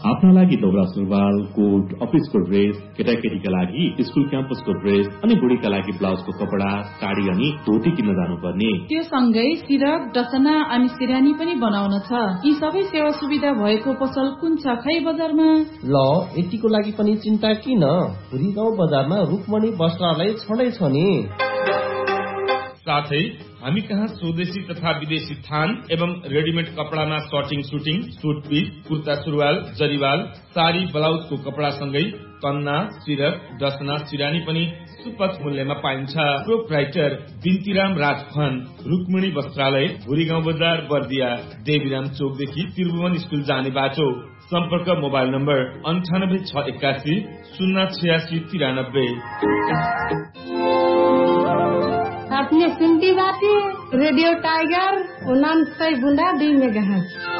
आफ्ना लागि दौरा सुरुवाल, कोट, अफिसको ड्रेस, केटाकेटीका लागि स्कुल क्याम्पसको ड्रेस अनि बुढीका लागि ब्लाउजको कपडा, साडी अनि धोती किन्न जानुपर्ने। त्यो सँगै सिरक, डसना अनि सिरानी पनि बनाउन छ। यी सबै सेवा सुविधा भएको पसल कुन छ खै बजारमा? ल यतिको लागि पनि चिन्ता किन, पुरी गाउँ बजारमा रुकमणी वस्त्रालय छँदै छ नि। साथै हामी कहाँ स्वदेशी तथा विदेशी थान एवं readymade कपडामा shirting, shooting, suit piece, kurta सुरुवाल, जरिवाल, साडी, ब्लाउजको कपडा सँगै कन्ना, सिरक, डसना, सिरानी पनि सुपथ मूल्यमा पाइन्छ। प्रोप्राइटर बिन्तीराम राजखन, रुक्मिणी वस्त्रालय, भुरी गाउँ बजार, बर्दिया, देवीराम चोकदेखि त्रिभुवन स्कुल जाने बाटो। सम्पर्क मोबाइल नम्बर 9861 08693। आपने सुनती बातें रेडियो टाइगर 99.2 मेगाहर्ट्ज।